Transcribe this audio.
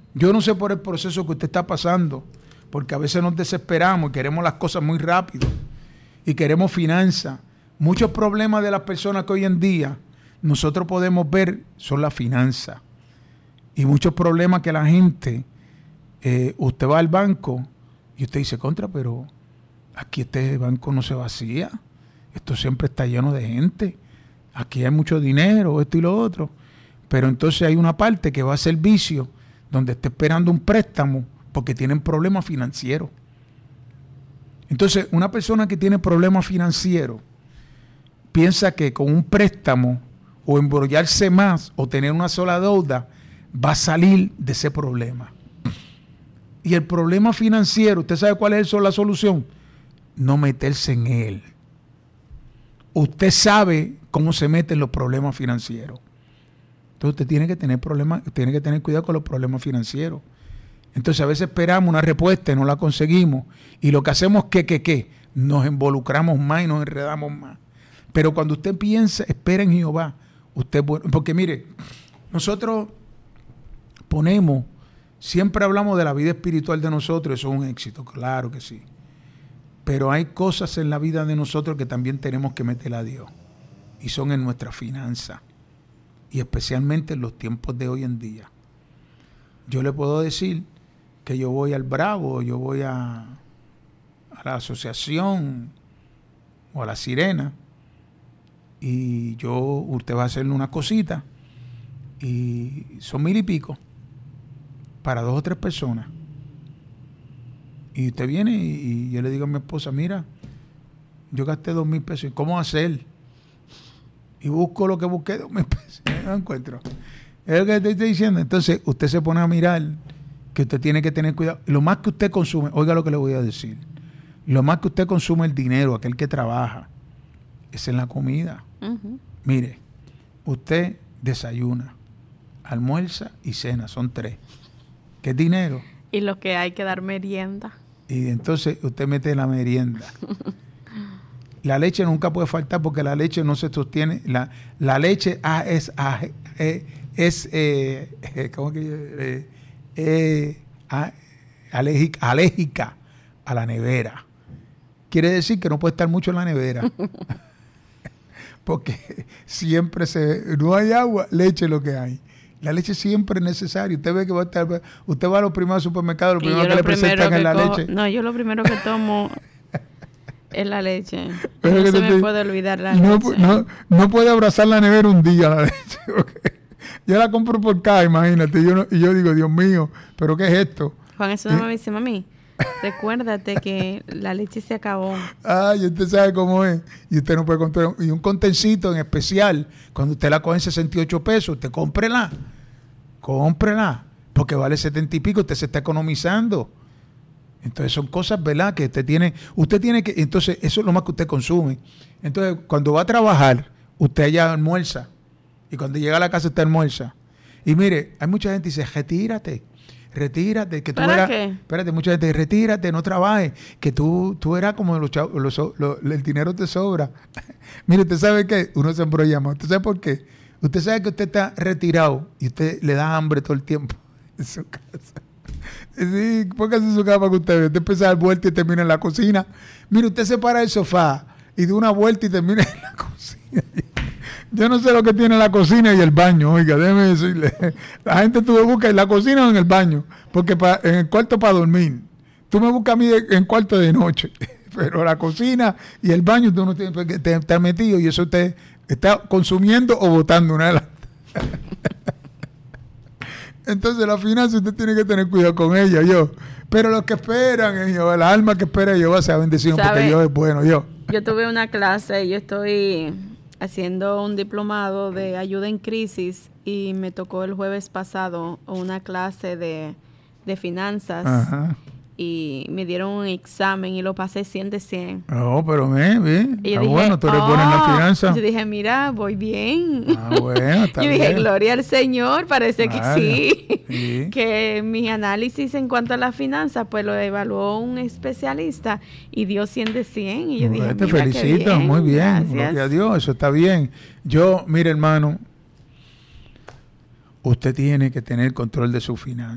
Yo no sé por el proceso que usted está pasando, porque a veces nos desesperamos y queremos las cosas muy rápido y queremos finanzas. Muchos problemas de las personas que hoy en día nosotros podemos ver son las finanzas. Y muchos problemas que la gente, usted va al banco y usted dice, contra, pero aquí este banco no se vacía. Esto siempre está lleno de gente. Aquí hay mucho dinero, esto y lo otro. Pero entonces hay una parte que va a servicio, donde está esperando un préstamo porque tienen problemas financieros. Entonces, una persona que tiene problemas financieros piensa que con un préstamo o embrollarse más o tener una sola deuda va a salir de ese problema. Y el problema financiero, ¿usted sabe cuál es la solución? No meterse en él. Usted sabe cómo se meten los problemas financieros. Entonces usted tiene que tener problemas, tiene que tener cuidado con los problemas financieros. Entonces a veces esperamos una respuesta y no la conseguimos. Y lo que hacemos es que nos involucramos más y nos enredamos más. Pero cuando usted piensa, espera en Jehová, usted, porque mire, nosotros siempre hablamos de la vida espiritual de nosotros, eso es un éxito, claro que sí. Pero hay cosas en la vida de nosotros que también tenemos que meter a Dios. Y son en nuestra finanza. Y especialmente en los tiempos de hoy en día. Yo le puedo decir que yo voy al Bravo, yo voy a la asociación o a la Sirena y usted va a hacerle una cosita y son 1,000 y pico para 2 o 3 personas. Y usted viene y yo le digo a mi esposa, mira, yo gasté 2,000 pesos, ¿y cómo hacer? Y busco lo que busqué, 2,000 pesos, no encuentro. Es lo que te estoy diciendo. Entonces, usted se pone a mirar que usted tiene que tener cuidado. Lo más que usted consume, oiga lo que le voy a decir, lo más que usted consume el dinero, aquel que trabaja, es en la comida. Uh-huh. Mire, usted desayuna, almuerza y cena, son 3. ¿Qué es dinero? Y lo que hay que dar merienda. Y entonces usted mete la merienda. La leche nunca puede faltar porque la leche no se sostiene. La leche es alérgica a la nevera. Quiere decir que no puede estar mucho en la nevera. Porque siempre no hay agua, leche es lo que hay. La leche siempre es necesaria. Usted ve que usted va a los primeros supermercados, lo primero que le presentan es la leche. No, yo lo primero que tomo es la leche. No se me puede olvidar la leche. No puede abrazar la nevera un día la leche. Okay. Yo la compro por cada, imagínate. Y yo digo, Dios mío, ¿pero qué es esto? Juan, eso no me dice, mami, recuérdate que la leche se acabó. Ay, usted sabe cómo es. Y usted no puede comprar. Y un contencito en especial, cuando usted la coge en 68 pesos, usted cómprela. Porque vale 70 y pico, usted se está economizando. Entonces son cosas, ¿verdad? Que usted tiene que, entonces eso es lo más que usted consume. Entonces cuando va a trabajar, usted allá almuerza. Y cuando llega a la casa usted almuerza. Y mire, hay mucha gente que dice, retírate, que tú eras, ¿qué? Espérate, mucha gente, retírate, no trabajes, que tú eras como el dinero te sobra. Mire, ¿usted sabe qué? Uno se embrolla más. ¿Usted sabe por qué? Usted sabe que usted está retirado y usted le da hambre todo el tiempo en su casa. Sí, póngase en su cama para que usted vea. Usted empieza a dar vuelta y termina en la cocina. Mire, usted se para del sofá y da una vuelta y termina en la cocina. Yo no sé lo que tiene la cocina y el baño, oiga, déjeme decirle. La gente tú me buscas en la cocina o en el baño, porque en el cuarto para dormir. Tú me buscas a mí en cuarto de noche, pero la cocina y el baño tú no tienes que estar metido y eso usted está consumiendo o botando una de las... Entonces la finanza usted tiene que tener cuidado con ella, Pero los que esperan en Jehová, la alma que espera en Jehová sea bendecido porque Dios es bueno, Yo tuve una clase, yo estoy haciendo un diplomado de ayuda en crisis y me tocó el jueves pasado una clase de finanzas. Ajá. Y me dieron un examen y lo pasé 100 de 100. Oh, pero bien. Está bueno, tú eres buena en la finanza. Yo dije, mira, voy bien. Bueno, está bien. Yo dije, gloria al Señor, parece que sí. Que mi análisis en cuanto a la finanza, pues lo evaluó un especialista y dio 100 de 100. Y yo dije, te felicito, muy bien. Gracias. Gloria a Dios, eso está bien. Mire, hermano, usted tiene que tener control de su finanza.